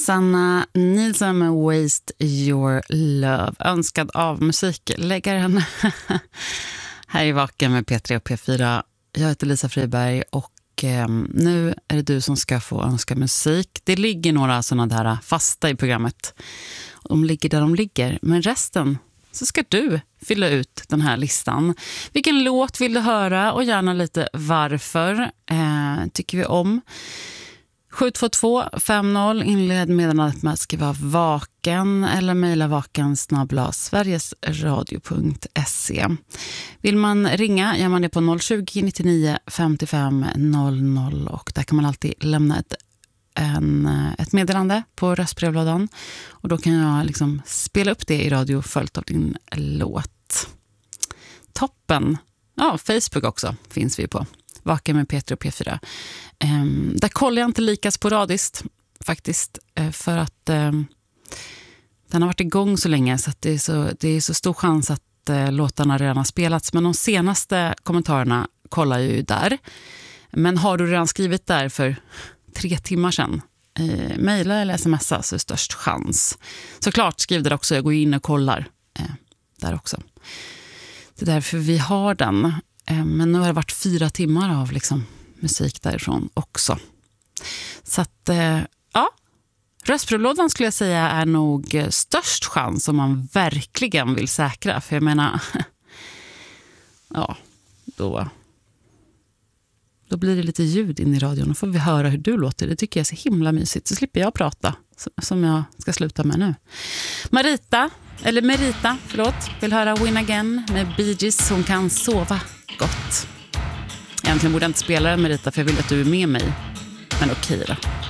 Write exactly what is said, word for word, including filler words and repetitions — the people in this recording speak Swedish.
Sanna Nilsson med Waste Your Love. Önskad av musikläggaren. Här är Vaken med P tre och P fyra. Jag heter Lisa Friberg och eh, nu är det du som ska få önska musik. Det ligger några sådana där fasta i programmet. De ligger där de ligger. Men resten så ska du fylla ut den här listan. Vilken låt vill du höra och gärna lite varför eh, tycker vi om. sju två två fem noll inled meddelandet med att skriva vaken eller mejla vaken snabel-a sverigesradio punkt se. Vill man ringa gör man det på noll tjugo nittionio femtiofem noll noll och där kan man alltid lämna ett, en, ett meddelande på röstbrevlådan och då kan jag liksom spela upp det i radio följt av din låt. Toppen! Ja, Facebook också finns vi på. Vaken med P tre och P fyra. Um, där kollar jag inte lika sporadiskt faktiskt uh, för att um, den har varit igång så länge så att det är så, det är så stor chans att uh, låtarna redan har spelats. Men de senaste kommentarerna kollar jag ju där. Men har du redan skrivit där för tre timmar sedan, uh, mejla eller smsa så är störst chans. Såklart skriv det också, jag går in och kollar uh, där också. Det är därför vi har den. Uh, men nu har det varit fyra timmar av liksom musik därifrån också. Så att, eh, ja, röstbrevlådan skulle jag säga är nog störst chans om man verkligen vill säkra. För jag menar, ja, då, då blir det lite ljud in i radion och får vi höra hur du låter. Det tycker jag är så himla mysigt. Så slipper jag prata, som jag ska sluta med nu. Marita, eller Merita, förlåt, vill höra Win Again med Bee Gees. Hon kan sova gott. Egentligen borde jag inte spela den Merita för jag vill att du är med mig. Men okej då.